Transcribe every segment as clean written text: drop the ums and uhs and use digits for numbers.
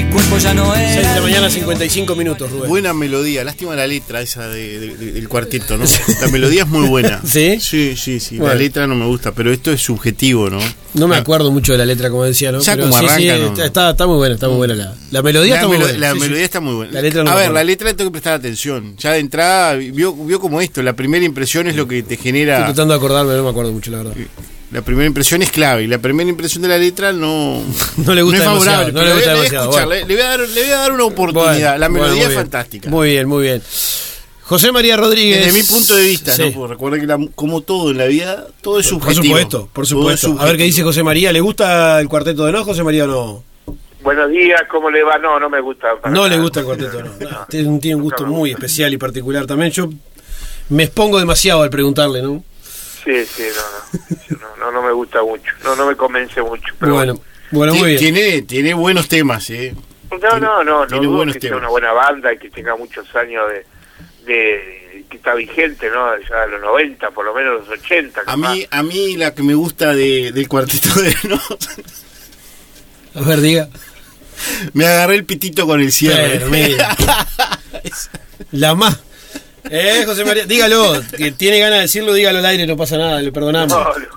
cuerpo ya no es. 6 de la mañana, 55 minutos, Rubén. Buena melodía, lástima la letra esa del cuarteto, ¿no? La melodía es muy buena. ¿Sí? Sí. Bueno. La letra no me gusta, pero esto es subjetivo, ¿no? No me acuerdo mucho de la letra, como decía, ¿no? Ya Pero como sí, arranca, sí, ¿no? está muy buena, la melodía está muy buena. La Sí, melodía sí. está muy buena. La letra no a me ver, acuerdo. la letra tengo que prestar atención. Ya de entrada, vio como esto, la primera impresión es lo que te genera. Estoy tratando de acordarme, no me acuerdo mucho, la verdad. La primera impresión es clave y la primera impresión de la letra no No le gusta es favorable. demasiado, no le gusta Pero demasiado, escuchar, bueno. le voy a dar una oportunidad. La melodía muy es bien. fantástica. Muy bien. José María Rodríguez. Desde mi punto de vista, Sí. ¿no? Porque recuerda que como todo en la vida, todo es subjetivo. Por Todo es supuesto. A ver qué dice José María. ¿Le gusta el cuarteto de no, José María, o no? Buenos días, ¿cómo le va? No me gusta. No le gusta el cuarteto, no. Tiene un gusto muy especial y particular también. Yo me expongo demasiado al preguntarle, ¿no? Sí, no me gusta mucho, no me convence mucho. Pero Bueno, muy bien. Tiene buenos temas, no tiene dudo buenos que sea temas. una buena banda y que tenga muchos años de que está vigente, ¿no? Ya de los 90, por lo menos los 80. A mí la que me gusta del cuarteto de no, A ver, diga. me agarré el pitito con el cierre. Pero, mira. La más. José María, dígalo, que tiene ganas de decirlo, dígalo al aire, no pasa nada, le perdonamos.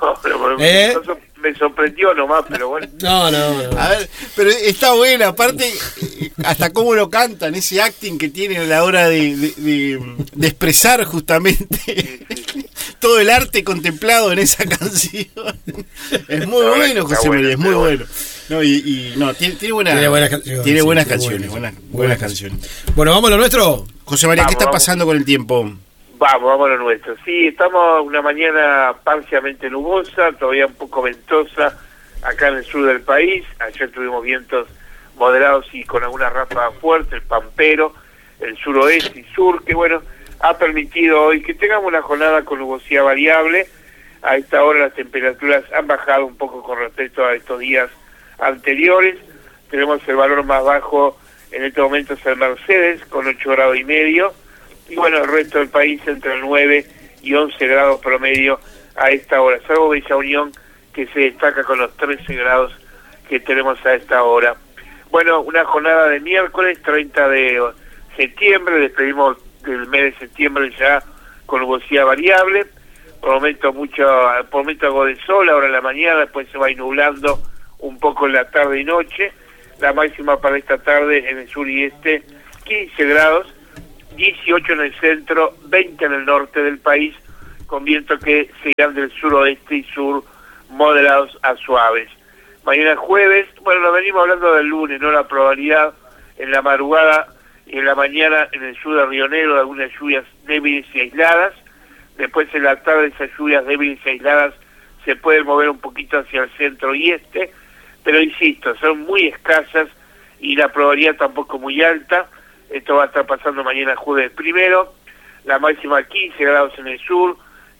Me sorprendió nomás, pero bueno. No. A ver, pero está buena, aparte, hasta cómo lo cantan, ese acting que tienen a la hora de expresar justamente todo el arte contemplado en esa canción. Es muy bueno, José María, es muy bueno. No, tiene buenas canciones. Tiene buenas canciones. Bueno, vamos a lo nuestro. José María, ¿qué está Vamos. pasando con el tiempo? Vamos a lo nuestro. Sí, estamos una mañana parcialmente nubosa, todavía un poco ventosa acá en el sur del país. Ayer tuvimos vientos moderados y con alguna ráfaga fuerte, el Pampero, el suroeste y sur, que bueno, ha permitido hoy que tengamos una jornada con nubosidad variable. A esta hora las temperaturas han bajado un poco con respecto a estos días anteriores. Tenemos el valor más bajo en este momento es el Mercedes con 8 grados y medio. Y bueno, el resto del país entre 9 y 11 grados promedio a esta hora, salvo Bella Unión, que se destaca con los 13 grados que tenemos a esta hora. Bueno, una jornada de miércoles, 30 de septiembre, despedimos el mes de septiembre ya con nubosidad variable, por momento algo de sol, ahora en la mañana, después se va nublando un poco en la tarde y noche. La máxima para esta tarde en el sur y este, 15 grados, 18 en el centro, 20 en el norte del país, con vientos que se irán del suroeste y sur moderados a suaves. Mañana jueves, bueno, lo venimos hablando del lunes, ¿no? La probabilidad en la madrugada y en la mañana en el sur de Río Negro de algunas lluvias débiles y aisladas. Después en la tarde esas lluvias débiles y aisladas se pueden mover un poquito hacia el centro y este, pero insisto, son muy escasas y la probabilidad tampoco muy alta. Esto va a estar pasando mañana jueves primero, la máxima 15 grados en el sur,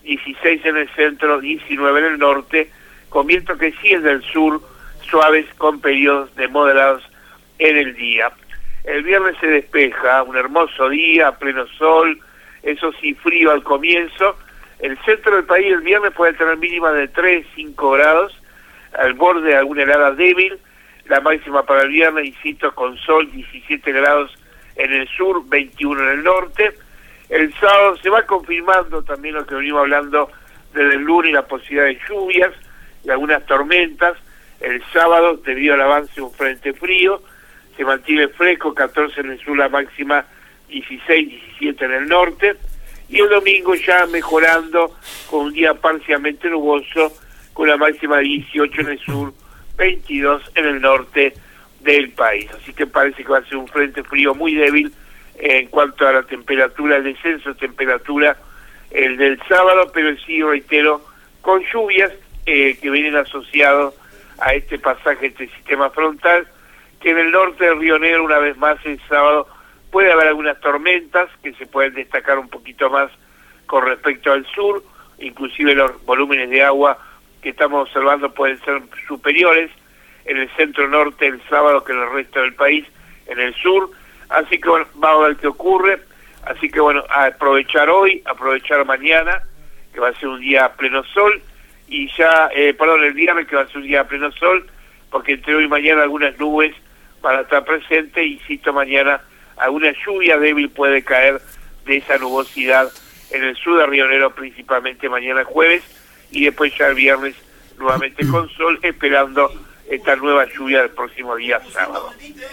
16 en el centro, 19 en el norte, con vientos que siguen del sur, suaves con periodos de moderados en el día. El viernes se despeja, un hermoso día, a pleno sol, eso sí, frío al comienzo. El centro del país el viernes puede tener mínima de 3, 5 grados, al borde de alguna helada débil. La máxima para el viernes, insisto, con sol, 17 grados en el sur, 21 en el norte. El sábado se va confirmando también lo que venimos hablando desde el lunes, la posibilidad de lluvias y algunas tormentas. El sábado, debido al avance de un frente frío, se mantiene fresco, 14 en el sur la máxima, 16, 17 en el norte. Y el domingo ya mejorando con un día parcialmente nuboso, con la máxima de 18 en el sur, 22 en el norte del país. Así que parece que va a ser un frente frío muy débil en cuanto a la temperatura, el descenso de temperatura, el del sábado, pero sí, reitero, con lluvias que vienen asociados a este pasaje, este sistema frontal, que en el norte del Río Negro, una vez más, el sábado puede haber algunas tormentas que se pueden destacar un poquito más con respecto al sur, inclusive los volúmenes de agua que estamos observando pueden ser superiores en el centro norte el sábado que en el resto del país, en el sur. Así que bueno, vamos a ver qué ocurre. Así que bueno, a aprovechar hoy, aprovechar mañana, que va a ser un día a pleno sol, y ya, el viernes que va a ser un día a pleno sol, porque entre hoy y mañana algunas nubes van a estar presentes. Insisto, mañana alguna lluvia débil puede caer de esa nubosidad en el sur de Río Negro, principalmente mañana jueves, y después ya el viernes nuevamente con sol, esperando esta nueva lluvia del próximo día sábado.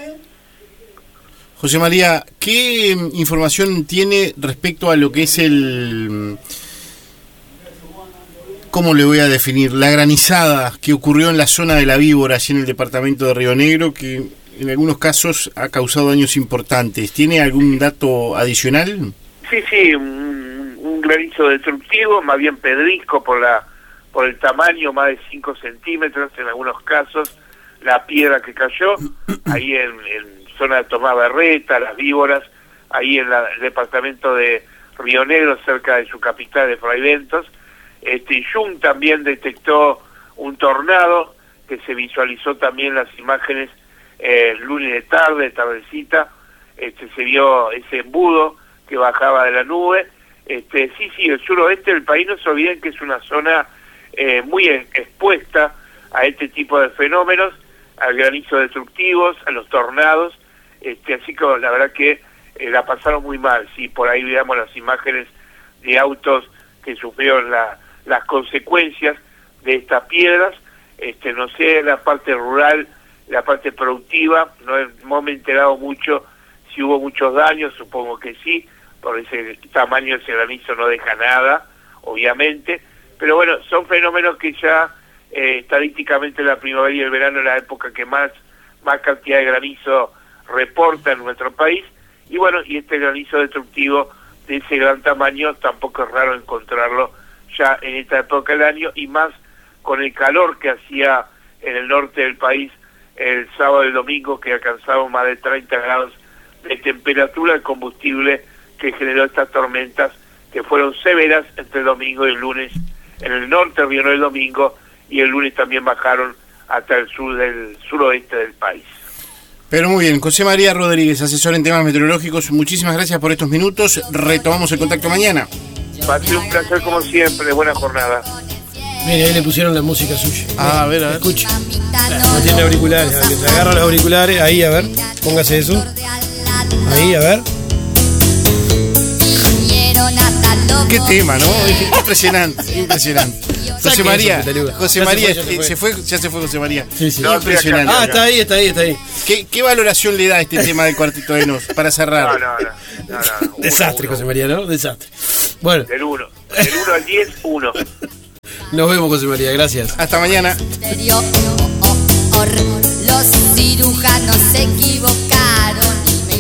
José María, ¿qué información tiene respecto a lo que es ¿cómo le voy a definir? La granizada que ocurrió en la zona de La Víbora, allí en el departamento de Río Negro, que en algunos casos ha causado daños importantes. ¿Tiene algún dato adicional? Sí, un granizo destructivo, más bien pedrisco por el tamaño, más de 5 centímetros en algunos casos, la piedra que cayó, ahí en zona de Tomás Berreta, Las Víboras, ahí en el departamento de Río Negro, cerca de su capital de Fraiventos. Jung también detectó un tornado que se visualizó también las imágenes lunes de tardecita, se vio ese embudo que bajaba de la nube. Sí, el suroeste del país, no se olviden que es una zona muy expuesta a este tipo de fenómenos, al granizo destructivos, a los tornados, así que la verdad que la pasaron muy mal. Sí, por ahí veamos las imágenes de autos que sufrieron las consecuencias de estas piedras. No sé, la parte rural, la parte productiva, no me he enterado mucho si hubo muchos daños, supongo que sí, por ese tamaño ese granizo no deja nada, obviamente, pero bueno, son fenómenos que ya estadísticamente la primavera y el verano es la época que más cantidad de granizo reporta en nuestro país, y bueno, y este granizo destructivo de ese gran tamaño tampoco es raro encontrarlo ya en esta época del año, y más con el calor que hacía en el norte del país el sábado y el domingo, que alcanzamos más de 30 grados de temperatura. El combustible que generó estas tormentas, que fueron severas entre el domingo y el lunes en el norte, Río Negro el domingo, y el lunes también bajaron hasta el suroeste del país. Pero muy bien, José María Rodríguez, asesor en temas meteorológicos, muchísimas gracias por estos minutos. Retomamos el contacto mañana. Va a ser un placer como siempre, buena jornada. Mire, ahí le pusieron la música suya. A ver. Escuche. No tiene auriculares, le agarra los auriculares, ahí, a ver, póngase eso. Ahí, a ver. Qué tema, ¿no? Impresionante. José María, ya se fue José María. Sí. No, impresionante. Está ahí. ¿Qué valoración le da a este tema del Cuartito de Nos para cerrar? No. Desastre, José María, ¿no? Desastre. Bueno. Del 1 al 10, 1. Nos vemos, José María, gracias. Hasta mañana. Los cirujanos se equivocaron.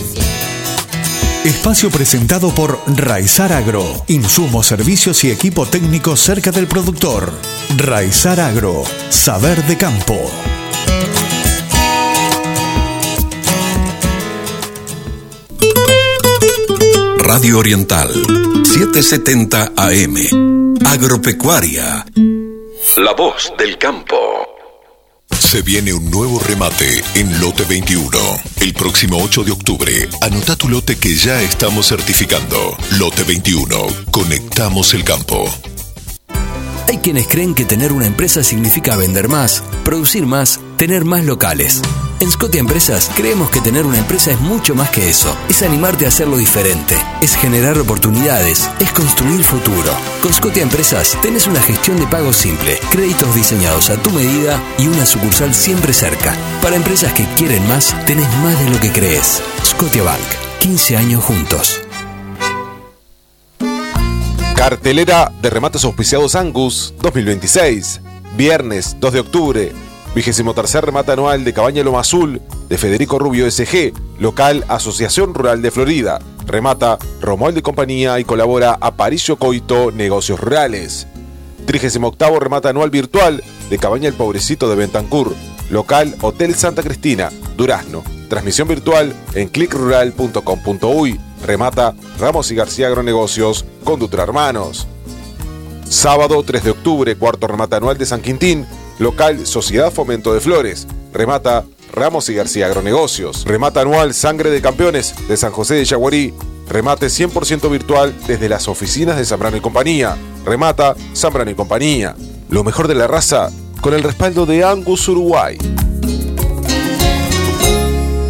Espacio presentado por Raizar Agro. Insumos, servicios y equipo técnico cerca del productor. Raizar Agro. Saber de campo. Radio Oriental 770 AM. Agropecuaria. La voz del campo. Se viene un nuevo remate en Lote 21. El próximo 8 de octubre, anota tu lote que ya estamos certificando. Lote 21. Conectamos el campo. Hay quienes creen que tener una empresa significa vender más, producir más, tener más locales. En Scotia Empresas creemos que tener una empresa es mucho más que eso. Es animarte a hacerlo diferente, es generar oportunidades, es construir futuro. Con Scotia Empresas tenés una gestión de pago simple, créditos diseñados a tu medida y una sucursal siempre cerca. Para empresas que quieren más, tenés más de lo que crees. Scotia Bank, 15 años juntos. Cartelera de remates auspiciados Angus 2026. Viernes 2 de octubre. 23º remate anual de Cabaña Loma Azul de Federico Rubio SG, local Asociación Rural de Florida. Remata Romualdo y compañía y colabora Aparicio Coito Negocios Rurales. 38º remate anual virtual de Cabaña El Pobrecito de Bentancur, local Hotel Santa Cristina, Durazno. Transmisión virtual en clickrural.com.uy. Remata Ramos y García Agronegocios con Dutra Hermanos. Sábado 3 de octubre, cuarto remate anual de San Quintín, local Sociedad Fomento de Flores. Remata Ramos y García Agronegocios. Remata anual Sangre de Campeones de San José de Yaguarí. Remate 100% virtual desde las oficinas de Zambrano y Compañía. Remata Zambrano y Compañía. Lo mejor de la raza con el respaldo de Angus Uruguay.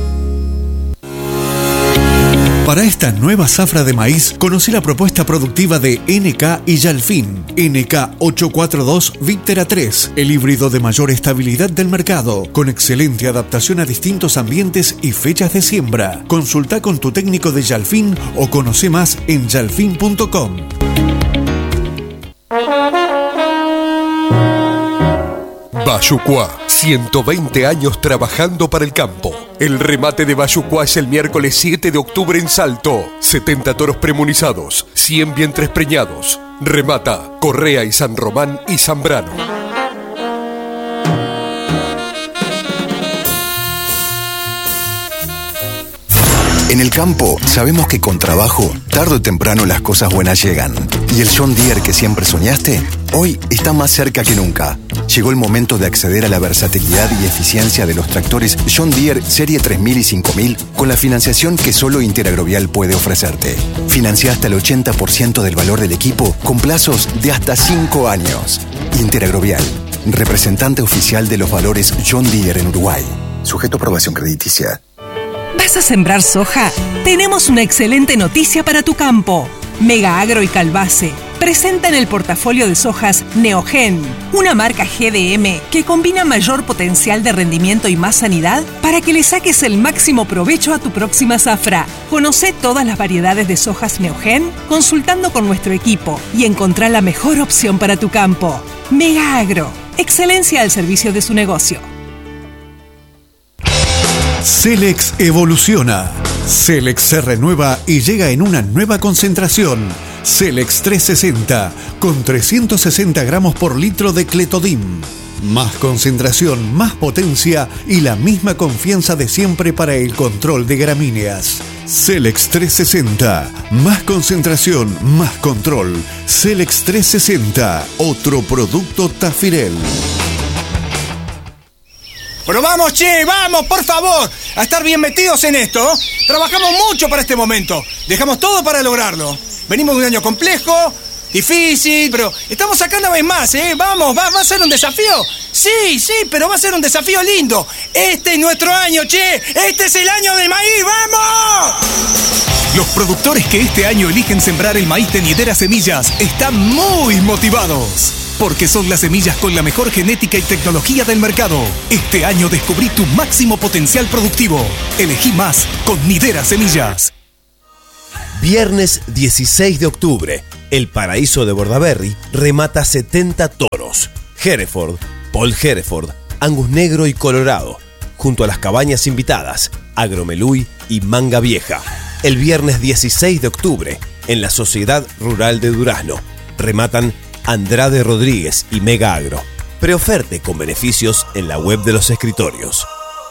Para esta nueva zafra de maíz, conocí la propuesta productiva de NK y Yalfin. NK 842 Victera 3, el híbrido de mayor estabilidad del mercado, con excelente adaptación a distintos ambientes y fechas de siembra. Consulta con tu técnico de Yalfin o conoce más en yalfin.com. Bayucuá, 120 años trabajando para el campo. El remate de Bayucuá es el miércoles 7 de octubre en Salto. 70 toros premunizados, 100 vientres preñados. Remata Correa y San Román y Zambrano. En el campo, sabemos que con trabajo, tarde o temprano las cosas buenas llegan. ¿Y el John Deere que siempre soñaste? Hoy está más cerca que nunca. Llegó el momento de acceder a la versatilidad y eficiencia de los tractores John Deere Serie 3000 y 5000 con la financiación que solo Interagrovial puede ofrecerte. Financia hasta el 80% del valor del equipo con plazos de hasta 5 años. Interagrovial, representante oficial de los valores John Deere en Uruguay. Sujeto a aprobación crediticia. ¿Vas a sembrar soja? Tenemos una excelente noticia para tu campo. Mega Agro y Calbase presentan el portafolio de sojas Neogen, una marca GDM que combina mayor potencial de rendimiento y más sanidad para que le saques el máximo provecho a tu próxima zafra. Conoce todas las variedades de sojas Neogen consultando con nuestro equipo y encontrá la mejor opción para tu campo. Mega Agro, excelencia al servicio de su negocio. Celex evoluciona. Celex se renueva y llega en una nueva concentración. Celex 360, con 360 gramos por litro de clethodim. Más concentración, más potencia y la misma confianza de siempre para el control de gramíneas. Celex 360, más concentración, más control. Celex 360, otro producto Tafirel. Pero vamos, che, vamos, por favor, a estar bien metidos en esto. Trabajamos mucho para este momento. Dejamos todo para lograrlo. Venimos de un año complejo, difícil, pero estamos acá una vez más, ¿eh? Vamos, va a ser un desafío. Sí, pero va a ser un desafío lindo. Este es nuestro año, che. Este es el año del maíz, ¡vamos! Los productores que este año eligen sembrar el maíz de Nidera Semillas están muy motivados. Porque son las semillas con la mejor genética y tecnología del mercado. Este año descubrí tu máximo potencial productivo. Elegí más con Nidera Semillas. Viernes 16 de octubre, el paraíso de Bordaberry remata 70 toros. Hereford, Paul Hereford, Angus Negro y Colorado, junto a las cabañas invitadas, Agromeluy y Manga Vieja. El viernes 16 de octubre, en la Sociedad Rural de Durazno, rematan Andrade Rodríguez y Mega Agro. Preoferte con beneficios en la web de los escritorios.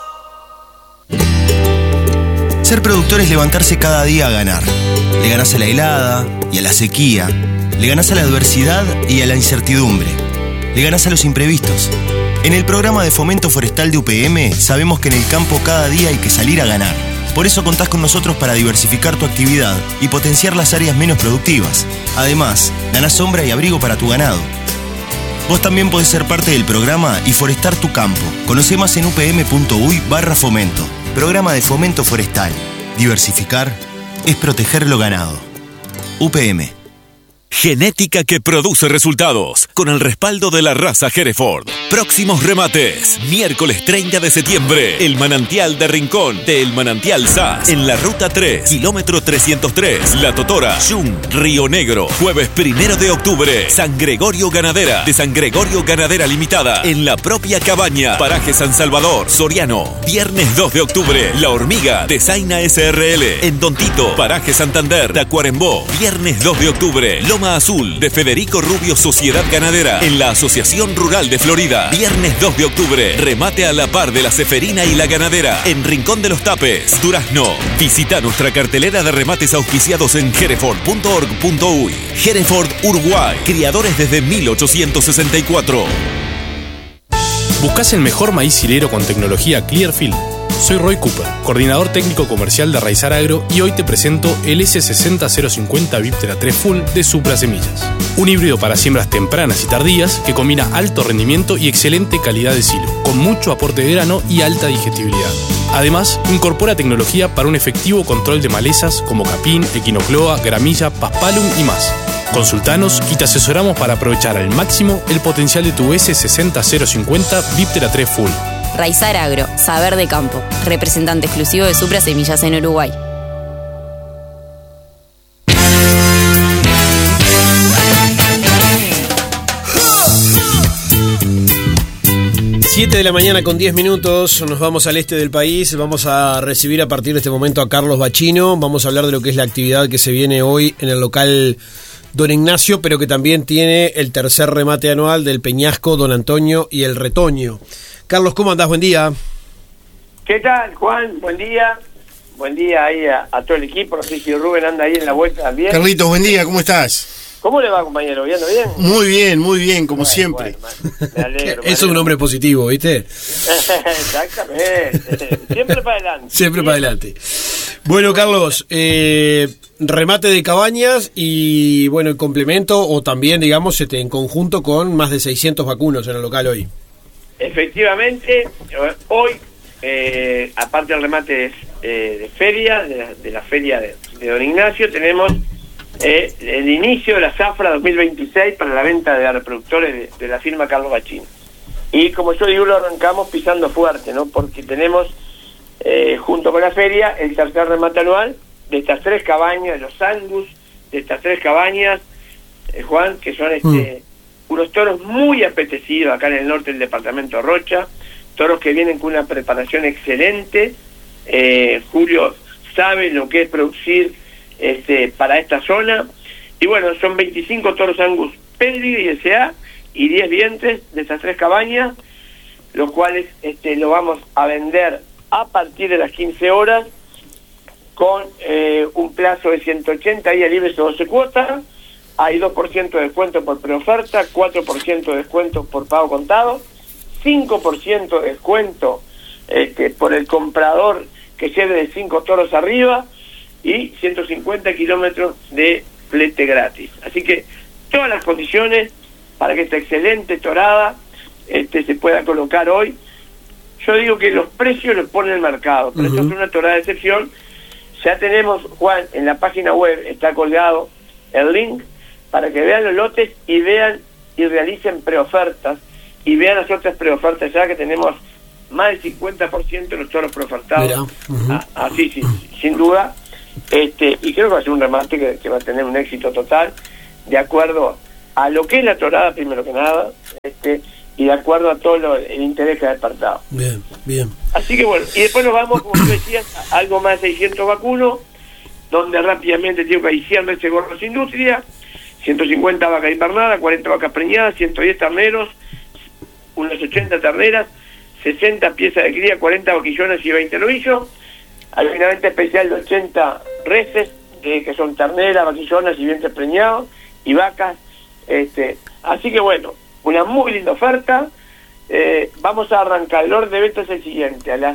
Ser productor es levantarse cada día a ganar. Le ganás a la helada y a la sequía. Le ganás a la adversidad y a la incertidumbre. Le ganás a los imprevistos. En el programa de fomento forestal de UPM sabemos que en el campo cada día hay que salir a ganar. Por eso contás con nosotros para diversificar tu actividad y potenciar las áreas menos productivas. Además, ganás sombra y abrigo para tu ganado. Vos también podés ser parte del programa y forestar tu campo. Conocé más en upm.uy/fomento. Programa de fomento forestal. Diversificar es proteger lo ganado. UPM. Genética que produce resultados, con el respaldo de la raza Hereford. Próximos remates, miércoles 30 de septiembre, El Manantial de Rincón, de El Manantial SAS, en la Ruta 3, kilómetro 303, La Totora, Yung, Río Negro. Jueves 1 de octubre, San Gregorio Ganadera, de San Gregorio Ganadera Limitada, en la propia cabaña, Paraje San Salvador, Soriano. Viernes 2 de octubre, La Hormiga, de Zaina SRL, en Don Tito, Paraje Santander, Tacuarembó. Viernes 2 de octubre, Loma Azul, de Federico Rubio Sociedad Ganadera, en la Asociación Rural de Florida. Viernes 2 de octubre, remate a la par de la Ceferina y la Ganadera, en Rincón de los Tapes, Durazno. Visita nuestra cartelera de remates auspiciados en hereford.org.uy. Hereford Uruguay, criadores desde 1864. ¿Buscás el mejor maíz silero con tecnología Clearfield? Soy Roy Cooper, coordinador técnico comercial de Raizar Agro, y hoy te presento el S60050 Viptera 3 Full de Supra Semillas. Un híbrido para siembras tempranas y tardías que combina alto rendimiento y excelente calidad de silo, con mucho aporte de grano y alta digestibilidad. Además, incorpora tecnología para un efectivo control de malezas como capín, equinocloa, gramilla, paspalum y más. Consultanos y te asesoramos para aprovechar al máximo el potencial de tu S60050 Viptera 3 Full. Raizar Agro, saber de campo, representante exclusivo de Supra Semillas en Uruguay. Siete de la mañana con 10 minutos, nos vamos al este del país, vamos a recibir a partir de este momento a Carlos Bachino, vamos a hablar de lo que es la actividad que se viene hoy en el local Don Ignacio, pero que también tiene el tercer remate anual del Peñasco, Don Antonio y el Retoño. Carlos, ¿cómo andás? Buen día. ¿Qué tal, Juan? Buen día. Buen día ahí a todo el equipo. No sé si Rubén anda ahí en la vuelta también. Carlitos, buen día, ¿cómo estás? ¿Cómo le va, compañero? ¿Viendo bien? Muy bien, como siempre. Me alegro. Es un hombre positivo, ¿viste? Exactamente. Siempre para adelante. Siempre para adelante. Bueno, Carlos, remate de cabañas y, bueno, el complemento, o también, digamos, en conjunto con más de 600 vacunos en el local hoy. Efectivamente, hoy, aparte del remate de feria, de la feria de Don Ignacio, tenemos el inicio de la zafra 2026 para la venta de reproductores de la firma Carlos Bachino. Y como yo digo, lo arrancamos pisando fuerte, ¿no? Porque tenemos, junto con la feria, el tercer remate anual de estas 3 cabañas, de los Angus, de estas 3 cabañas, Juan, que son unos toros muy apetecidos acá en el norte del departamento de Rocha, toros que vienen con una preparación excelente. Julio sabe lo que es producir para esta zona, y bueno, son 25 toros Angus Pedigree y S.A. y 10 vientres de estas 3 cabañas, los cuales lo vamos a vender a partir de las 15 horas con un plazo de 180 días libres o 12 cuotas. Hay 2% de descuento por preoferta, 4% de descuento por pago contado, 5% de descuento por el comprador que lleve de 5 toros arriba, y 150 kilómetros de flete gratis. Así que todas las condiciones para que esta excelente torada se pueda colocar hoy. Yo digo que los precios los pone el mercado, pero esto es una torada de excepción. Ya tenemos, Juan, en la página web está colgado el link para que vean los lotes y vean y realicen preofertas, y vean las otras preofertas ya que tenemos más del 50% de los toros preofertados. Así, sí, sin duda. Y creo que va a ser un remate que va a tener un éxito total, de acuerdo a lo que es la torada, primero que nada, y de acuerdo a todo el interés que ha despertado. Bien. Así que bueno, y después nos vamos, como tú decías, a algo más de 600 vacunos, donde rápidamente digo que hay 100 reses gordos industria, 150 vacas invernadas, 40 vacas preñadas, 110 terneros, unas 80 terneras, 60 piezas de cría, 40 vaquillones y 20 novillos. Hay una venta especial de 80 reses, que son terneras, vaquillonas y vientres preñados, y vacas. Así que bueno, una muy linda oferta. Vamos a arrancar. El orden de venta es el siguiente: a las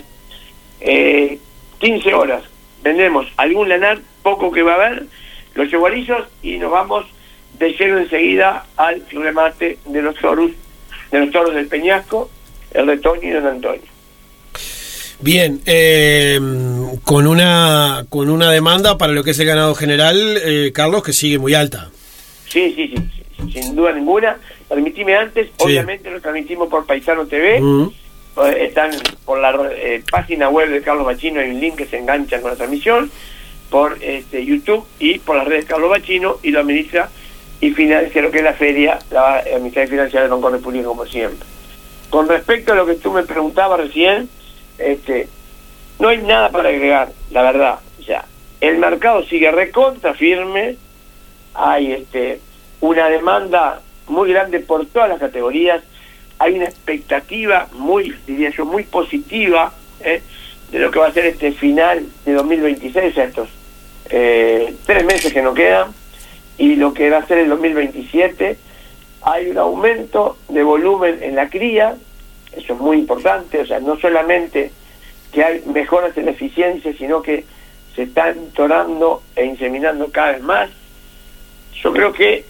15 horas vendemos algún lanar, poco que va a haber, los yeguarillos, y nos vamos de lleno enseguida al remate de los toros del Peñasco, el Retoño y Don Antonio. Bien, con una demanda para lo que es el ganado general, Carlos, que sigue muy alta. Sí, sin duda ninguna. Permitime antes, obviamente lo transmitimos por Paisano TV, están por la página web de Carlos Bachino, hay un link que se engancha con la transmisión, por YouTube y por las redes de Carlos Bachino, y lo administra y financia lo que es la feria, la Administración Financiera de Concordia Pública, como siempre. Con respecto a lo que tú me preguntabas recién, no hay nada para agregar, la verdad. O sea, el mercado sigue recontra firme, hay una demanda muy grande por todas las categorías, hay una expectativa muy, diría yo, muy positiva de lo que va a ser este final de 2026, estos 3 meses que nos quedan, y lo que va a ser el 2027. Hay un aumento de volumen en la cría, eso es muy importante. O sea, no solamente que hay mejoras en la eficiencia, sino que se están torando e inseminando cada vez más. Yo creo que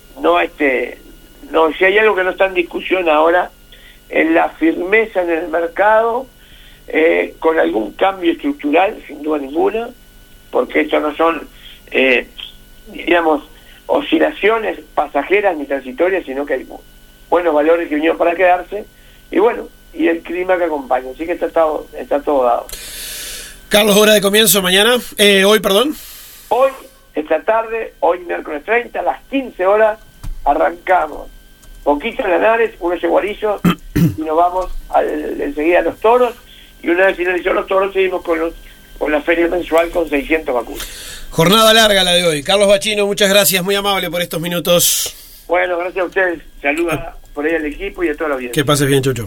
si hay algo que no está en discusión ahora es la firmeza en el mercado, con algún cambio estructural, sin duda ninguna, porque esto no son, diríamos, oscilaciones pasajeras ni transitorias, sino que hay buenos valores que vinieron para quedarse, y bueno, y el clima que acompaña, así que está todo dado. Carlos, hora de comienzo mañana, hoy, perdón. Hoy, esta tarde, hoy miércoles 30, a las 15 horas, arrancamos. Poquito en Lanares, unos yeguarillos, y nos vamos enseguida a los toros, y una vez finalizados los toros, seguimos con la feria mensual con 600 vacunas. Jornada larga la de hoy. Carlos Bachino, muchas gracias, muy amable por estos minutos. Bueno, gracias a ustedes. Saluda por ahí al equipo y a toda la audiencia. Que pases bien, Chucho.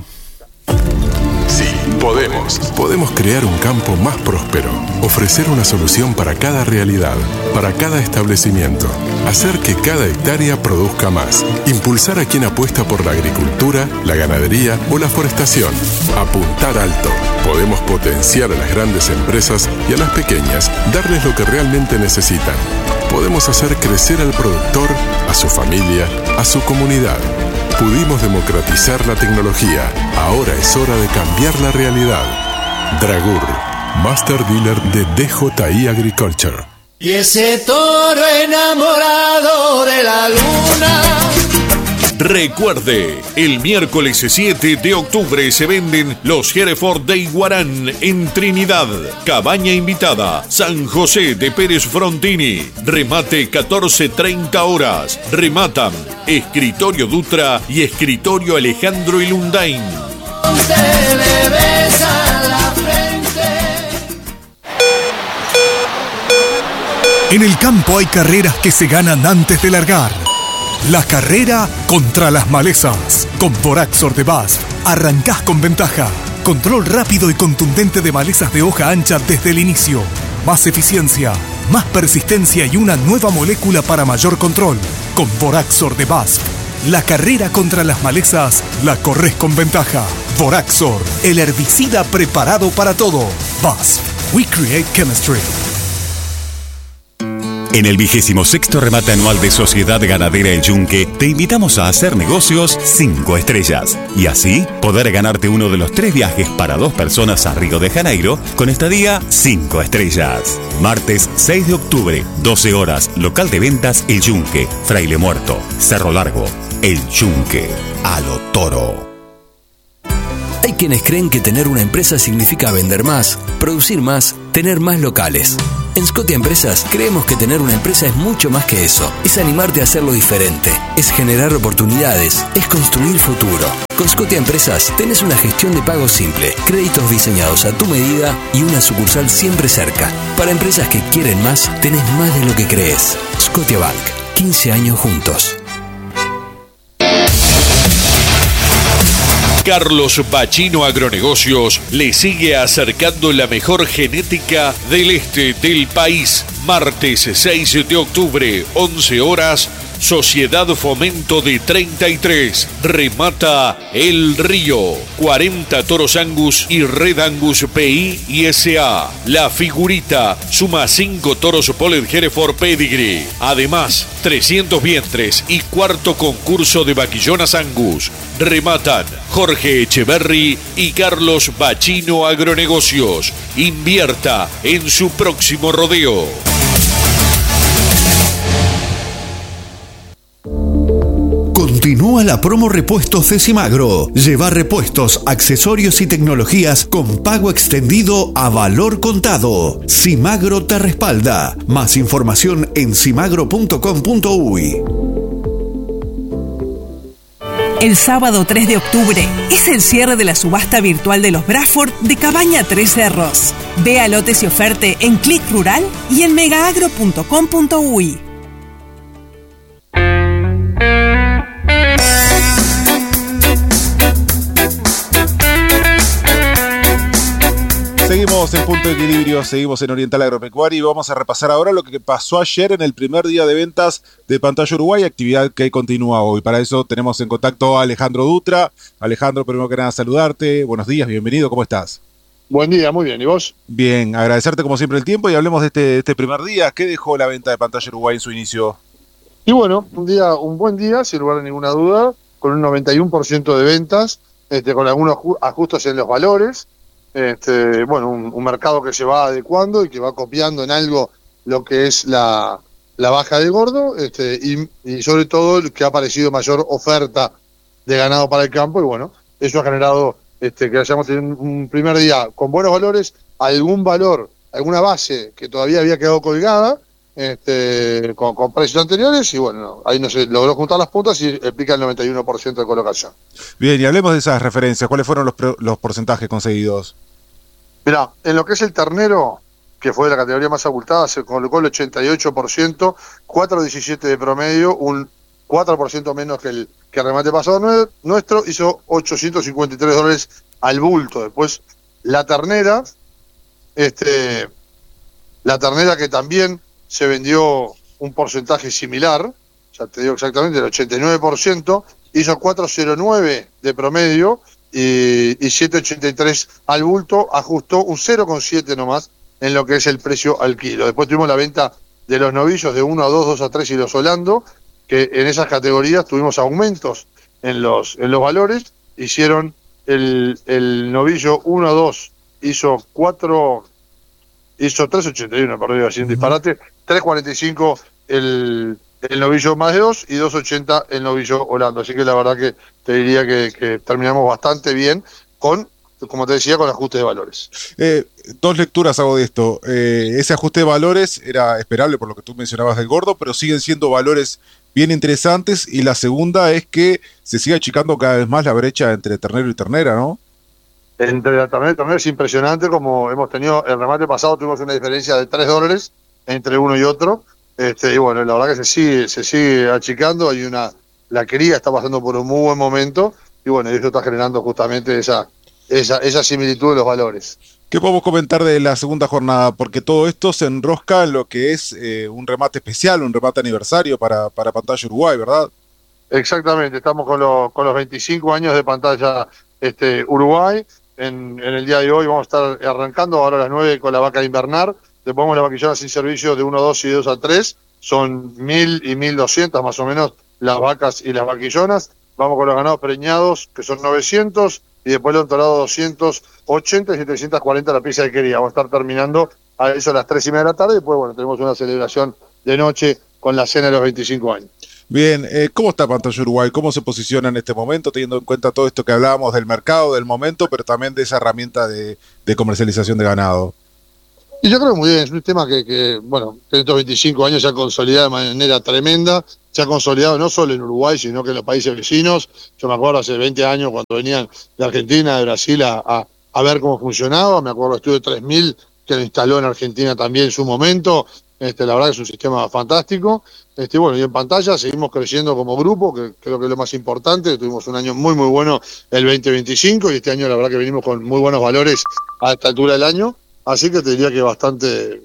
Sí, podemos crear un campo más próspero, ofrecer una solución para cada realidad, para cada establecimiento, hacer que cada hectárea produzca más, impulsar a quien apuesta por la agricultura, la ganadería o la forestación, apuntar alto. Podemos potenciar a las grandes empresas y a las pequeñas, darles lo que realmente necesitan. Podemos hacer crecer al productor, a su familia, a su comunidad. Pudimos democratizar la tecnología. Ahora es hora de cambiar la realidad. Dragur, Master Dealer de DJI Agriculture. Y ese toro enamorado de la luna. Recuerde, el miércoles 7 de octubre se venden los Hereford de Iguarán en Trinidad. Cabaña invitada, San José de Pérez Frontini. Remate 14:30 horas. Rematan Escritorio Dutra y Escritorio Alejandro Ilundain. Se le besa la frente. En el campo hay carreras que se ganan antes de largar. La carrera contra las malezas. Con Voraxor de BASF arrancás con ventaja. Control rápido y contundente de malezas de hoja ancha desde el inicio. Más eficiencia, más persistencia y una nueva molécula para mayor control. Con Voraxor de BASF, la carrera contra las malezas la corres con ventaja. Voraxor, el herbicida preparado para todo. BASF, we create chemistry. En el 26º remate anual de Sociedad Ganadera El Yunque, te invitamos a hacer negocios 5 estrellas y así poder ganarte uno de los 3 viajes para 2 personas a Río de Janeiro con estadía 5 estrellas. Martes 6 de octubre, 12 horas, local de ventas El Yunque, Fraile Muerto, Cerro Largo. El Yunque, a lo toro. Hay quienes creen que tener una empresa significa vender más, producir más, tener más locales. En Scotia Empresas creemos que tener una empresa es mucho más que eso. Es animarte a hacerlo diferente, es generar oportunidades, es construir futuro. Con Scotia Empresas tenés una gestión de pago simple, créditos diseñados a tu medida y una sucursal siempre cerca. Para empresas que quieren más, tenés más de lo que crees. Scotia Bank, 15 años juntos. Carlos Bachino Agronegocios le sigue acercando la mejor genética del este del país. Martes 6 de octubre, 11 horas, Sociedad Fomento de 33. Remata El Río. 40 toros Angus y Red Angus PI y SA. La Figurita suma 5 toros Polled Hereford Pedigree. Además, 300 vientres y cuarto concurso de vaquillonas Angus. Rematan Jorge Echeverry y Carlos Bachino Agronegocios. Invierta en su próximo rodeo. Continúa la promo repuestos de Simagro. Lleva repuestos, accesorios y tecnologías con pago extendido a valor contado. Simagro te respalda. Más información en simagro.com.uy. El sábado 3 de octubre es el cierre de la subasta virtual de los Bradford de Cabaña Tres Cerros. Vea lotes y oferte en Click Rural y en megaagro.com.uy. Seguimos en Punto de Equilibrio, seguimos en Oriental Agropecuario y vamos a repasar ahora lo que pasó ayer en el primer día de ventas de Pantalla Uruguay, actividad que continúa hoy. Para eso tenemos en contacto a Alejandro Dutra. Alejandro, primero que nada saludarte. Buenos días, bienvenido, ¿cómo estás? Buen día, muy bien. ¿Y vos? Bien, agradecerte como siempre el tiempo y hablemos de este primer día. ¿Qué dejó la venta de Pantalla Uruguay en su inicio? Y bueno, un buen día, sin lugar a ninguna duda, con un 91% de ventas, con algunos ajustes en los valores. Bueno, un mercado que se va adecuando y que va copiando en algo lo que es la baja del gordo, y sobre todo que ha aparecido mayor oferta de ganado para el campo, y bueno, eso ha generado que hayamos tenido un primer día con buenos valores, algún valor, alguna base que todavía había quedado colgada, con precios anteriores, y bueno, ahí no se logró juntar las puntas y explica el 91% de colocación. Bien, y hablemos de esas referencias. ¿Cuáles fueron los porcentajes conseguidos? Mirá, en lo que es el ternero, que fue la categoría más abultada, se colocó el 88%, 4.17 de promedio, un 4% menos que el remate pasado nuestro, hizo $853 al bulto. Después la ternera que también se vendió un porcentaje similar, ya te digo exactamente, el 89%, hizo 4.09 de promedio y 7.83 al bulto, ajustó un 0.7 nomás en lo que es el precio al kilo. Después tuvimos la venta de los novillos de 1 a 2, 2 a 3 y los Holando, que en esas categorías tuvimos aumentos en los valores. Hicieron el novillo 1 a 2, hizo 3.81, perdón, iba a decir un disparate, 3.45 el novillo más de 2 y 2.80 el novillo Holando. Así que la verdad que te diría que terminamos bastante bien con, como te decía, con ajuste de valores. Dos lecturas hago de esto. Ese ajuste de valores era esperable por lo que tú mencionabas del gordo, pero siguen siendo valores bien interesantes, y la segunda es que se sigue achicando cada vez más la brecha entre ternero y ternera, ¿no? Entre la ternera y ternera es impresionante, como hemos tenido el remate pasado, tuvimos una diferencia de $3 entre uno y otro, y bueno, la verdad que se sigue achicando. La cría está pasando por un muy buen momento, y bueno, eso está generando justamente esa similitud de los valores. ¿Qué podemos comentar de la segunda jornada? Porque todo esto se enrosca en lo que es un remate especial, un remate aniversario para Pantalla Uruguay, ¿verdad? Exactamente, estamos con los 25 años de Pantalla Uruguay. En el día de hoy vamos a estar arrancando ahora a las 9 con la vaca de invernar. Después vamos a la vaquillona sin servicio de 1 a 2 y 2 a 3. Son 1.000 y 1.200 más o menos las vacas y las vaquillonas. Vamos con los ganados preñados, que son 900, y después el entorado 280 y 740 la pieza de quería. Vamos a estar terminando a eso a las 3:30 de la tarde, y después, bueno, tenemos una celebración de noche con la cena de los 25 años. Bien, ¿cómo está Pantalla Uruguay? ¿Cómo se posiciona en este momento, teniendo en cuenta todo esto que hablábamos del mercado, del momento, pero también de esa herramienta de comercialización de ganado? Y yo creo muy bien, es un tema que bueno, en estos 25 años se ha consolidado de manera tremenda, se ha consolidado no solo en Uruguay, sino que en los países vecinos. Yo me acuerdo hace 20 años cuando venían de Argentina, de Brasil, a ver cómo funcionaba. Me acuerdo del Estudio 3000, que lo instaló en Argentina también en su momento. La verdad que es un sistema fantástico. Bueno, y en Pantalla seguimos creciendo como grupo, que creo que es lo más importante. Tuvimos un año muy, muy bueno el 2025, y este año la verdad que venimos con muy buenos valores a esta altura del año. Así que te diría que bastante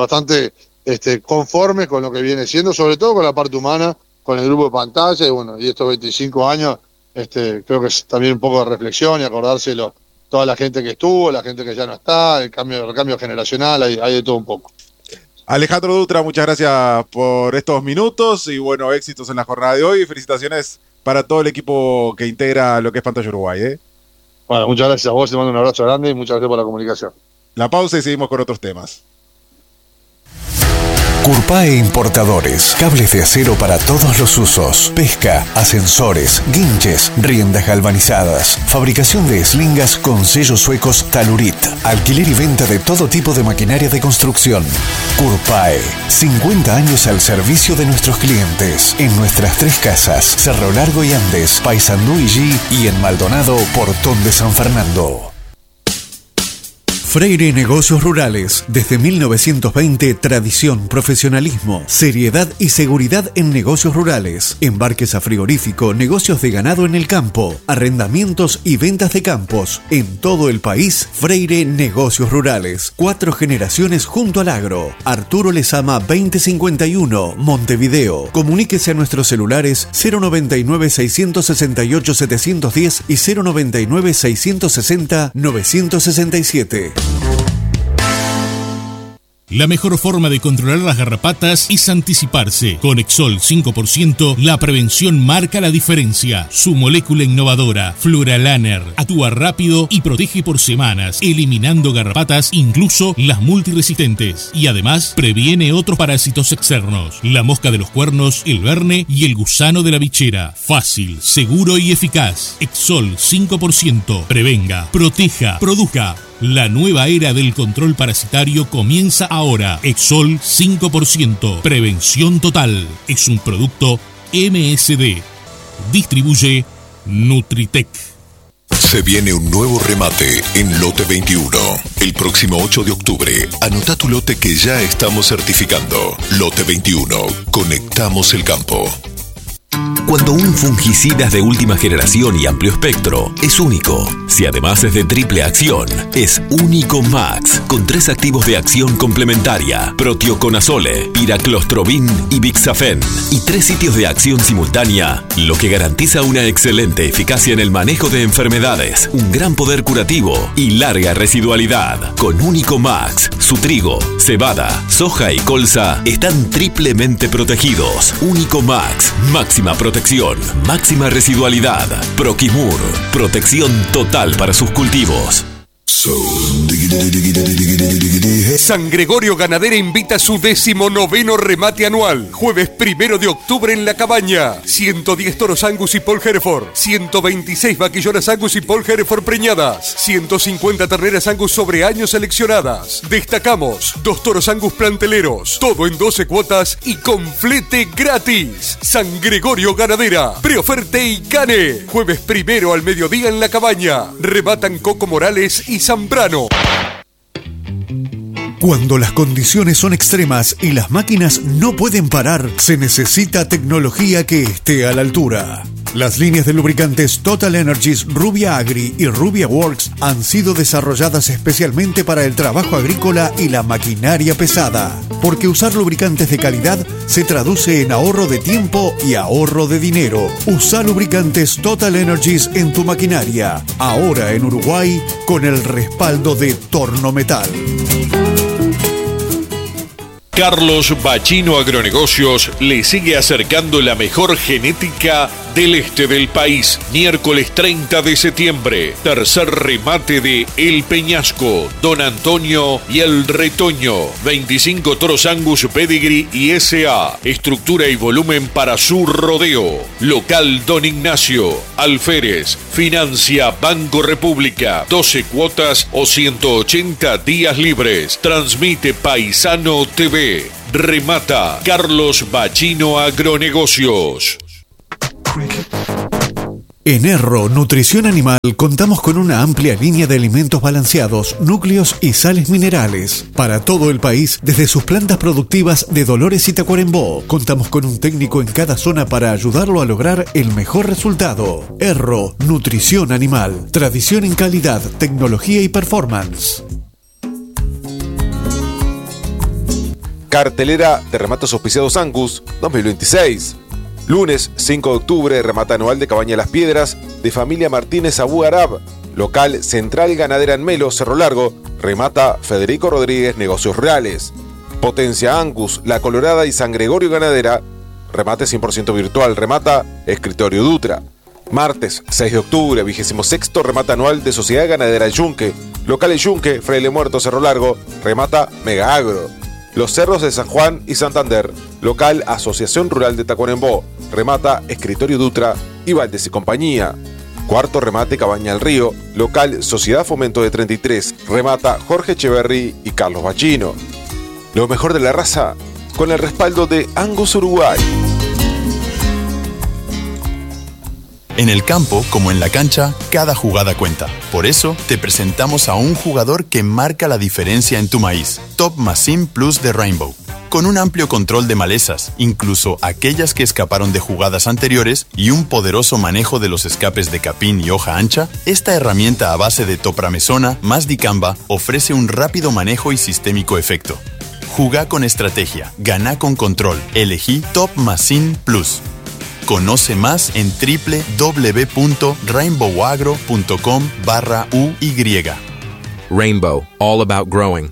conformes con lo que viene siendo, sobre todo con la parte humana, con el grupo de Pantalla, y bueno, y estos 25 años, creo que es también un poco de reflexión y acordárselo, toda la gente que estuvo, la gente que ya no está, el cambio generacional, hay de todo un poco. Alejandro Dutra, muchas gracias por estos minutos, y bueno, éxitos en la jornada de hoy, y felicitaciones para todo el equipo que integra lo que es Pantalla Uruguay. Bueno, muchas gracias a vos, te mando un abrazo grande y muchas gracias por la comunicación. La pausa y seguimos con otros temas. Curpae Importadores, cables de acero para todos los usos, pesca, ascensores, guinches, riendas galvanizadas, fabricación de eslingas con sellos suecos Talurit, alquiler y venta de todo tipo de maquinaria de construcción. Curpae, 50 años al servicio de nuestros clientes, en nuestras 3 casas, Cerro Largo y Andes, Paysandú y G, y en Maldonado, Portón de San Fernando. Freire Negocios Rurales. Desde 1920, tradición, profesionalismo, seriedad y seguridad en negocios rurales. Embarques a frigorífico, negocios de ganado en el campo, arrendamientos y ventas de campos. En todo el país, Freire Negocios Rurales. 4 generaciones junto al agro. Arturo Lezama 2051, Montevideo. Comuníquese a nuestros celulares 099-668-710 y 099-660-967. La mejor forma de controlar las garrapatas es anticiparse. Con Exol 5%, la prevención marca la diferencia. Su molécula innovadora, Fluralaner, actúa rápido y protege por semanas, eliminando garrapatas, incluso las multiresistentes. Y además, previene otros parásitos externos. La mosca de los cuernos, el verne y el gusano de la bichera. Fácil, seguro y eficaz. Exol 5%. Prevenga, proteja, produzca. La nueva era del control parasitario comienza ahora. Exol 5%. Prevención total. Es un producto MSD. Distribuye Nutritec. Se viene un nuevo remate en Lote 21. El próximo 8 de octubre, anota tu lote que ya estamos certificando. Lote 21. Conectamos el campo. Cuando un fungicida de última generación y amplio espectro es único, si además es de triple acción, es Único Max, con 3 activos de acción complementaria, Proteoconazole, Piraclostrobin y Bixafen, y 3 sitios de acción simultánea, lo que garantiza una excelente eficacia en el manejo de enfermedades, un gran poder curativo y larga residualidad. Con Único Max, su trigo, cebada, soja y colza están triplemente protegidos. Único Max, máxima protección, máxima residualidad. Proquimur, protección total para sus cultivos. San Gregorio Ganadera invita a su 19º remate anual, jueves 1 de octubre en La Cabaña. 110 toros Angus y Paul Hereford, 126 vaquillonas Angus y Paul Hereford preñadas, 150 terneras Angus sobre años seleccionadas. Destacamos 2 toros Angus planteleros, todo en 12 cuotas y con flete gratis. San Gregorio Ganadera, Preoferte y Cane, jueves 1 al mediodía en La Cabaña. Rematan Coco Morales y Zambrano. Cuando las condiciones son extremas y las máquinas no pueden parar, se necesita tecnología que esté a la altura. Las líneas de lubricantes Total Energies Rubia Agri y Rubia Works han sido desarrolladas especialmente para el trabajo agrícola y la maquinaria pesada, porque usar lubricantes de calidad se traduce en ahorro de tiempo y ahorro de dinero. Usa lubricantes Total Energies en tu maquinaria, ahora en Uruguay, con el respaldo de Tornometal. Carlos Bachino Agronegocios le sigue acercando la mejor genética del este del país. Miércoles 30 de septiembre, tercer remate de El Peñasco, Don Antonio y El Retoño. 25 toros Angus, Pedigree y SA. Estructura y volumen para su rodeo. Local Don Ignacio. Alférez. Financia Banco República. 12 cuotas o 180 días libres. Transmite Paisano TV. Remata Carlos Bachino Agronegocios. En Erro Nutrición Animal contamos con una amplia línea de alimentos balanceados, núcleos y sales minerales para todo el país, desde sus plantas productivas de Dolores y Tacuarembó. Contamos con un técnico en cada zona para ayudarlo a lograr el mejor resultado. Erro Nutrición Animal, tradición en calidad, tecnología y performance. Cartelera de remates auspiciados Angus 2026. Lunes 5 de octubre, remata anual de Cabaña Las Piedras de familia Martínez Abú Arab. Local Central Ganadera en Melo, Cerro Largo. Remata Federico Rodríguez Negocios Rurales. Potencia Angus, La Colorada y San Gregorio Ganadera. Remate 100% virtual. Remata Escritorio Dutra. Martes 6 de octubre, 26º remate anual de Sociedad Ganadera Yunque. Local Yunque, Fraile Muerto, Cerro Largo. Remata Mega Agro. Los Cerros de San Juan y Santander. Local Asociación Rural de Tacuarembó. Remata Escritorio Dutra y Valdes y Compañía. Cuarto remate Cabaña El Río. Local Sociedad Fomento de 33. Remata Jorge Echeverry y Carlos Bachino. Lo mejor de la raza con el respaldo de Angus Uruguay. En el campo, como en la cancha, cada jugada cuenta. Por eso, te presentamos a un jugador que marca la diferencia en tu maíz. Top Machine Plus de Rainbow. Con un amplio control de malezas, incluso aquellas que escaparon de jugadas anteriores, y un poderoso manejo de los escapes de capín y hoja ancha, esta herramienta a base de topramesona más dicamba ofrece un rápido manejo y sistémico efecto. Jugá con estrategia, ganá con control. Elegí Top Machine Plus. Conoce más en www.rainbowagro.com/UY. Rainbow, all about growing.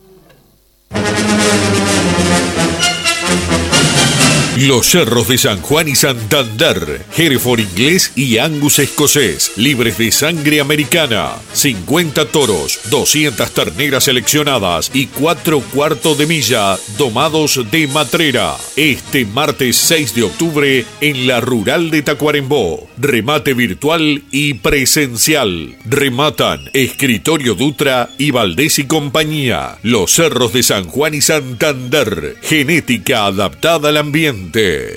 Los cerros de San Juan y Santander, Hereford inglés y Angus escocés, libres de sangre americana, 50 toros, 200 terneras seleccionadas y 4 cuartos de milla domados de matrera. Este martes 6 de octubre en la Rural de Tacuarembó, remate virtual y presencial. Rematan Escritorio Dutra y Valdés y compañía. Los cerros de San Juan y Santander, genética adaptada al ambiente.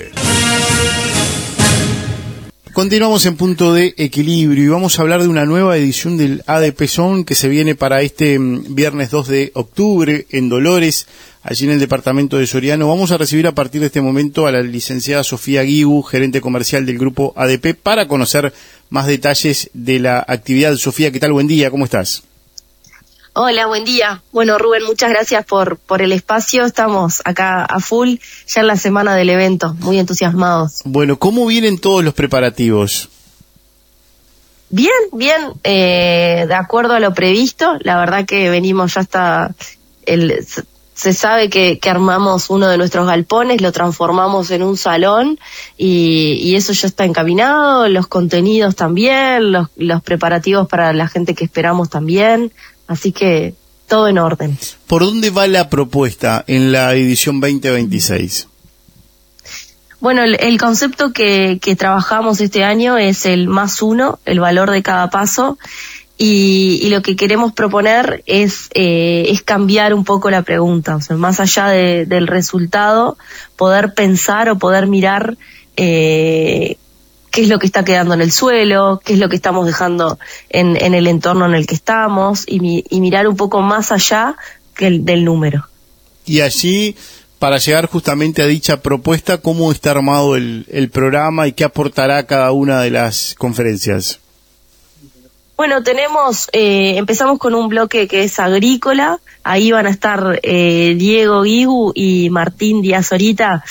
Continuamos en Punto de Equilibrio y vamos a hablar de una nueva edición del ADP Zone que se viene para este viernes 2 de octubre en Dolores, allí en el departamento de Soriano. Vamos a recibir a partir de este momento a la licenciada Sofía Guigu, gerente comercial del grupo ADP, para conocer más detalles de la actividad. Sofía, ¿qué tal? Buen día, ¿cómo estás? Hola, buen día. Bueno, Rubén, muchas gracias por el espacio. Estamos acá a full, ya en la semana del evento, muy entusiasmados. Bueno, ¿cómo vienen todos los preparativos? Bien, de acuerdo a lo previsto. La verdad que venimos ya hasta se sabe que armamos uno de nuestros galpones, lo transformamos en un salón y eso ya está encaminado, los contenidos también, los preparativos para la gente que esperamos también. Así que todo en orden. ¿Por dónde va la propuesta en la edición 2026? Bueno, el concepto que trabajamos este año es el +1, el valor de cada paso, y lo que queremos proponer es cambiar un poco la pregunta. O sea, más allá del resultado, poder pensar o poder mirar qué es lo que está quedando en el suelo, qué es lo que estamos dejando en el entorno en el que estamos, y mirar un poco más allá del número. Y allí, para llegar justamente a dicha propuesta, ¿cómo está armado el programa y qué aportará cada una de las conferencias? Bueno, empezamos con un bloque que es agrícola. Ahí van a estar Diego Guigu y Martín Díaz Orita,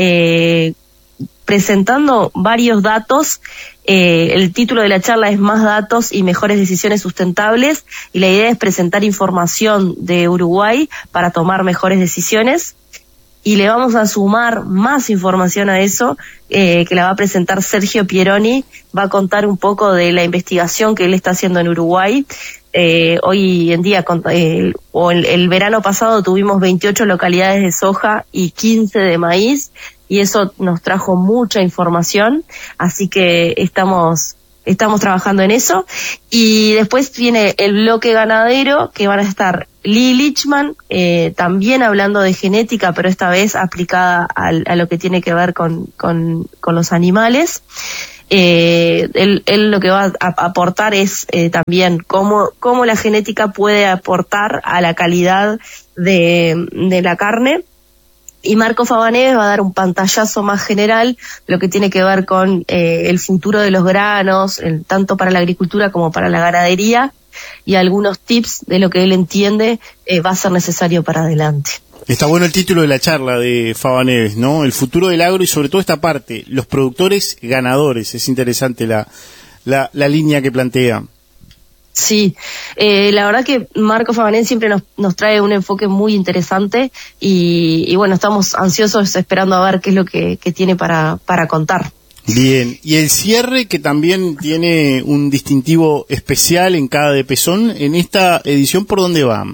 presentando varios datos. El título de la charla es Más datos y mejores decisiones sustentables, y la idea es presentar información de Uruguay para tomar mejores decisiones, y le vamos a sumar más información a eso, que la va a presentar Sergio Pieroni. Va a contar un poco de la investigación que él está haciendo en Uruguay. Hoy en día, el verano pasado tuvimos 28 localidades de soja y 15 de maíz, y eso nos trajo mucha información, así que estamos trabajando en eso. Y después viene el bloque ganadero, que van a estar Lee Lichman, también hablando de genética, pero esta vez aplicada a lo que tiene que ver con los animales. Él lo que va a aportar es también cómo la genética puede aportar a la calidad de la carne. Y Marco Favaneves va a dar un pantallazo más general de lo que tiene que ver con el futuro de los granos, tanto para la agricultura como para la ganadería, y algunos tips de lo que él entiende va a ser necesario para adelante. Está bueno el título de la charla de Favaneves, ¿no? El futuro del agro, y sobre todo esta parte, los productores ganadores. Es interesante la línea que plantea. Sí, la verdad que Marco Favaneves siempre nos trae un enfoque muy interesante, y bueno, estamos ansiosos esperando a ver qué es lo que tiene para contar. Bien, y el cierre, que también tiene un distintivo especial en cada ADP Zone, en esta edición, ¿por dónde va?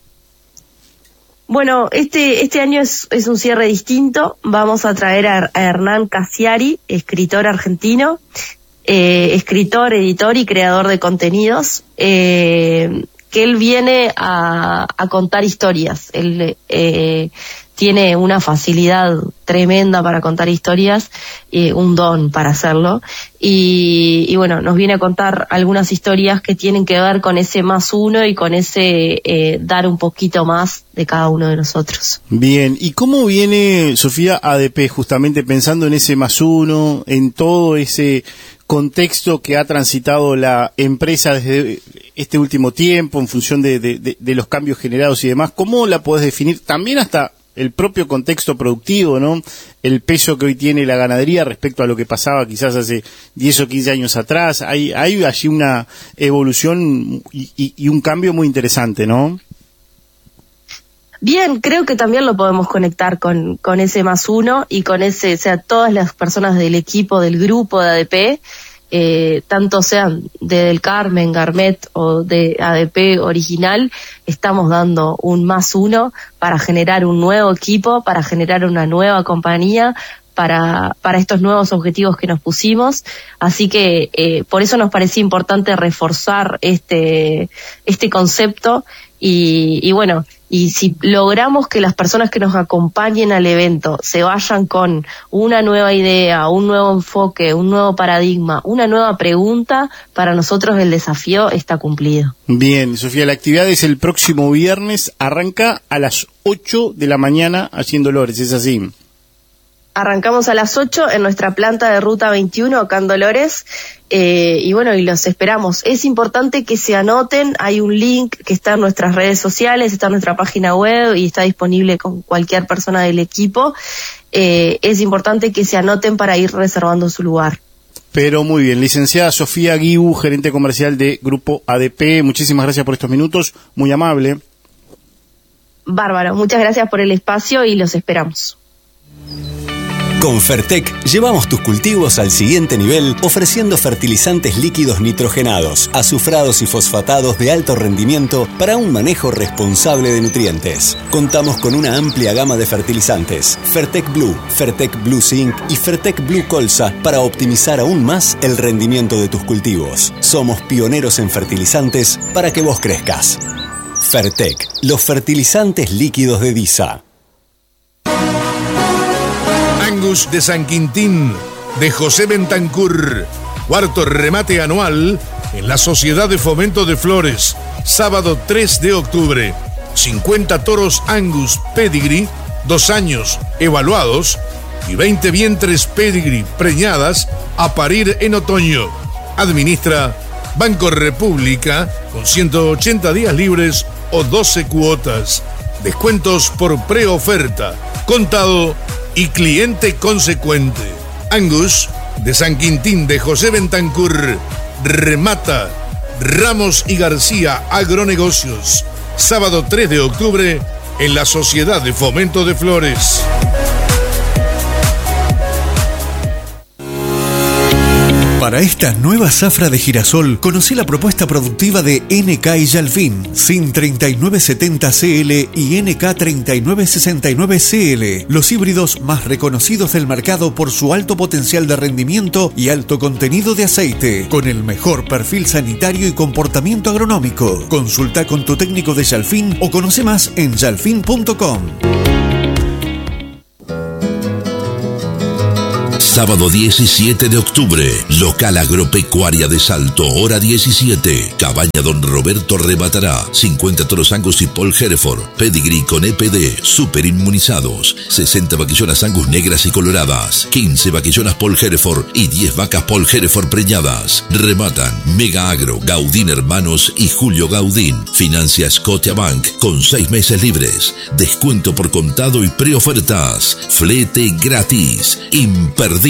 Bueno, este año es un cierre distinto. Vamos a traer a Hernán Casiari, escritor argentino, escritor, editor y creador de contenidos, que él viene a contar historias. Él tiene una facilidad tremenda para contar historias, un don para hacerlo, y bueno, nos viene a contar algunas historias que tienen que ver con ese +1 y con ese dar un poquito más de cada uno de nosotros. Bien, ¿y cómo viene, Sofía, ADP, justamente pensando en ese +1, en todo ese contexto que ha transitado la empresa desde este último tiempo, en función de los cambios generados y demás? ¿Cómo la podés definir? También hasta el propio contexto productivo, ¿no? El peso que hoy tiene la ganadería respecto a lo que pasaba quizás hace 10 o 15 años atrás. Hay allí una evolución y un cambio muy interesante, ¿no? Bien, creo que también lo podemos conectar con ese +1 y con ese, o sea, todas las personas del equipo, del grupo de ADP, tanto sean de Del Carmen, Garmet o de ADP original, estamos dando un +1 para generar un nuevo equipo, para generar una nueva compañía, para estos nuevos objetivos que nos pusimos. Así que por eso nos parecía importante reforzar este concepto y bueno, y si logramos que las personas que nos acompañen al evento se vayan con una nueva idea, un nuevo enfoque, un nuevo paradigma, una nueva pregunta, para nosotros el desafío está cumplido. Bien, Sofía, la actividad es el próximo viernes, arranca a las 8 de la mañana allí en Dolores, ¿es así? Arrancamos a las 8 en nuestra planta de Ruta 21 acá en Dolores, y bueno, y los esperamos. Es importante que se anoten, hay un link que está en nuestras redes sociales, está en nuestra página web y está disponible con cualquier persona del equipo. Es importante que se anoten para ir reservando su lugar. Pero muy bien, licenciada Sofía Guibu, gerente comercial de Grupo ADP, muchísimas gracias por estos minutos, muy amable. Bárbaro, muchas gracias por el espacio y los esperamos. Con Fertec llevamos tus cultivos al siguiente nivel ofreciendo fertilizantes líquidos nitrogenados, azufrados y fosfatados de alto rendimiento para un manejo responsable de nutrientes. Contamos con una amplia gama de fertilizantes, Fertec Blue, Fertec Blue Zinc y Fertec Blue Colza para optimizar aún más el rendimiento de tus cultivos. Somos pioneros en fertilizantes para que vos crezcas. Fertec, los fertilizantes líquidos de DISA. Angus de San Quintín, de José Bentancur. Cuarto remate anual en la Sociedad de Fomento de Flores. Sábado 3 de octubre. 50 toros Angus Pedigree, 2 años evaluados, y 20 vientres Pedigree preñadas a parir en otoño. Administra Banco República con 180 días libres o 12 cuotas. Descuentos por preoferta, contado y cliente consecuente. Angus de San Quintín de José Bentancur remata Ramos y García Agronegocios. Sábado 3 de octubre en la Sociedad de Fomento de Flores. Para esta nueva zafra de girasol, conocí la propuesta productiva de NK y Yalfin, SIN 3970CL y NK 3969CL, los híbridos más reconocidos del mercado por su alto potencial de rendimiento y alto contenido de aceite, con el mejor perfil sanitario y comportamiento agronómico. Consulta con tu técnico de Yalfin o conoce más en yalfin.com. Sábado 17 de octubre, local agropecuaria de Salto, hora 17. Cabaña Don Roberto rematará 50 toros Angus y Paul Hereford, Pedigree con EPD, super inmunizados, 60 vaquillonas Angus negras y coloradas, 15 vaquillonas Paul Hereford y 10 vacas Paul Hereford preñadas. Rematan Mega Agro, Gaudín Hermanos y Julio Gaudín. Financia Scotiabank con 6 meses libres. Descuento por contado y preofertas. Flete gratis. Imperdible.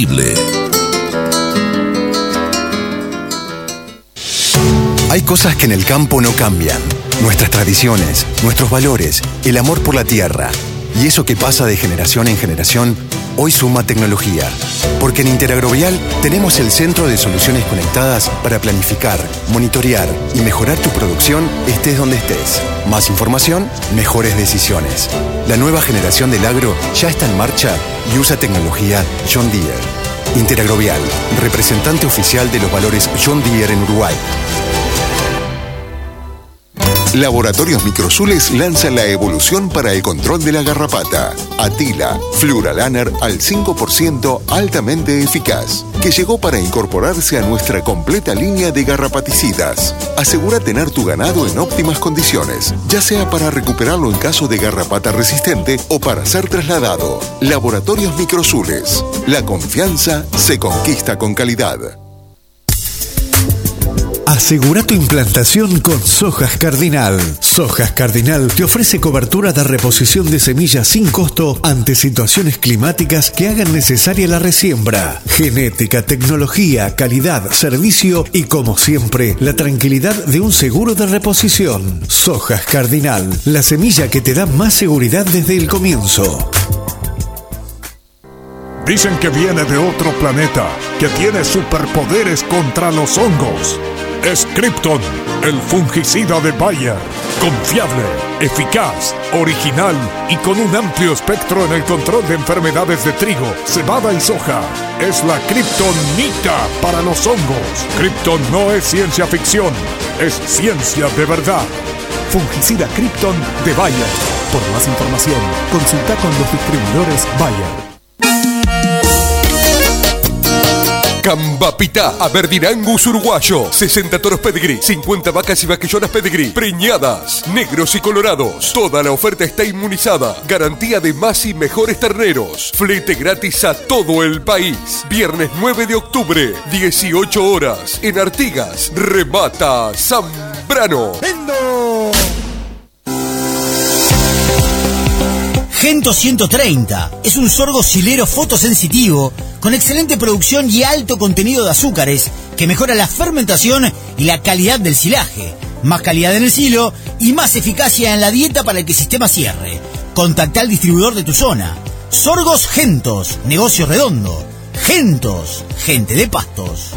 Hay cosas que en el campo no cambian. Nuestras tradiciones, nuestros valores, el amor por la tierra. Y eso que pasa de generación en generación, hoy suma tecnología. Porque en Interagrovial tenemos el Centro de Soluciones Conectadas para planificar, monitorear y mejorar tu producción estés donde estés. Más información, mejores decisiones. La nueva generación del agro ya está en marcha y usa tecnología John Deere. Interagrovial, representante oficial de los valores John Deere en Uruguay. Laboratorios Microsules lanza la evolución para el control de la garrapata. Atila, Fluralaner al 5% altamente eficaz, que llegó para incorporarse a nuestra completa línea de garrapaticidas. Asegura tener tu ganado en óptimas condiciones, ya sea para recuperarlo en caso de garrapata resistente o para ser trasladado. Laboratorios Microsules. La confianza se conquista con calidad. Asegura tu implantación con Sojas Cardinal. Sojas Cardinal te ofrece cobertura de reposición de semillas sin costo ante situaciones climáticas que hagan necesaria la resiembra. Genética, tecnología, calidad, servicio y, como siempre, la tranquilidad de un seguro de reposición. Sojas Cardinal, la semilla que te da más seguridad desde el comienzo. Dicen que viene de otro planeta, que tiene superpoderes contra los hongos. Es Krypton, el fungicida de Bayer. Confiable, eficaz, original y con un amplio espectro en el control de enfermedades de trigo, cebada y soja. Es la Kryptonita para los hongos. Krypton no es ciencia ficción, es ciencia de verdad. Fungicida Krypton de Bayer. Por más información, consulta con los distribuidores Bayer. Cambapita, Aberdinangus uruguayo, 60 toros pedigrí, 50 vacas y vaquillonas pedigrí, preñadas, negros y colorados. Toda la oferta está inmunizada. Garantía de más y mejores terneros. Flete gratis a todo el país. Viernes 9 de octubre, 18 horas, en Artigas. Remata Zambrano. ¡Vendo! Gento 130 es un sorgo silero fotosensitivo con excelente producción y alto contenido de azúcares que mejora la fermentación y la calidad del silaje. Más calidad en el silo y más eficacia en la dieta para que el sistema cierre. Contacta al distribuidor de tu zona. Sorgos Gentos, negocio redondo. Gentos, gente de pastos.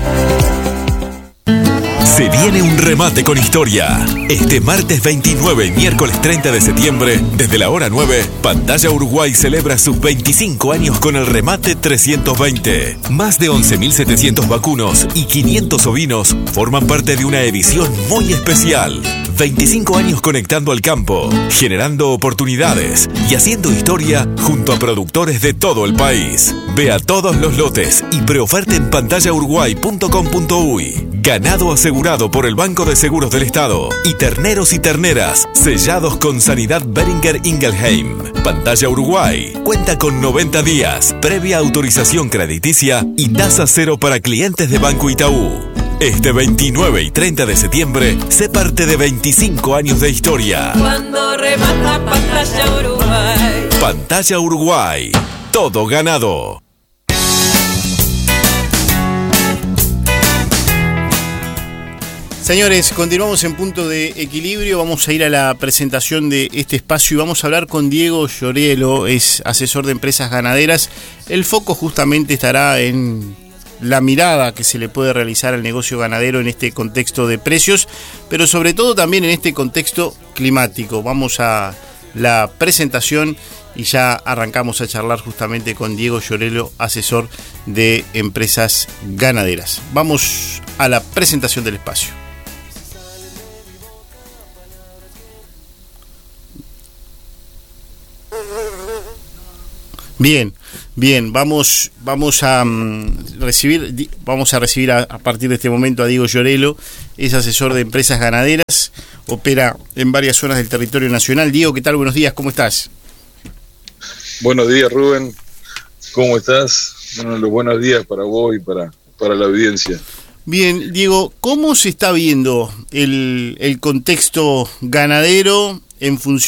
Se viene un remate con historia. Este martes 29 y miércoles 30 de septiembre, desde la hora 9, Pantalla Uruguay celebra sus 25 años con el remate 320. Más de 11.700 vacunos y 500 ovinos forman parte de una edición muy especial. 25 años conectando al campo, generando oportunidades y haciendo historia junto a productores de todo el país. Vea todos los lotes y preoferta en pantallauruguay.com.uy. Ganado asegurado por el Banco de Seguros del Estado y terneros y terneras sellados con Sanidad Beringer Ingelheim. Pantalla Uruguay cuenta con 90 días, previa autorización crediticia y tasa cero para clientes de Banco Itaú. Este 29 y 30 de septiembre, sé parte de 25 años de historia. Cuando remata Pantalla Uruguay. Pantalla Uruguay. Todo ganado. Señores, continuamos en Punto de Equilibrio. Vamos a ir a la presentación de este espacio y vamos a hablar con Diego Llorelo, es asesor de empresas ganaderas. El foco justamente estará en la mirada que se le puede realizar al negocio ganadero en este contexto de precios, pero sobre todo también en este contexto climático. Vamos a la presentación y ya arrancamos a charlar justamente con Diego Llorelo, asesor de empresas ganaderas. Vamos a la presentación del espacio. Bien, vamos a recibir a partir de este momento a Diego Llorelo, es asesor de empresas ganaderas, opera en varias zonas del territorio nacional. Diego, ¿qué tal? Buenos días, ¿cómo estás? Buenos días, Rubén, ¿cómo estás? Bueno, los buenos días para vos y para la audiencia. Bien, Diego, ¿cómo se está viendo el contexto ganadero en función